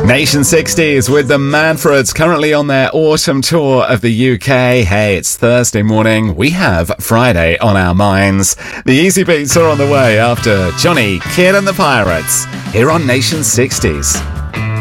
Nation 60s with the Manfreds, currently on their autumn tour of the UK. Hey, it's Thursday morning. We have Friday on our minds. The Easy Beats are on the way after Johnny, Kid and the Pirates here on Nation 60s.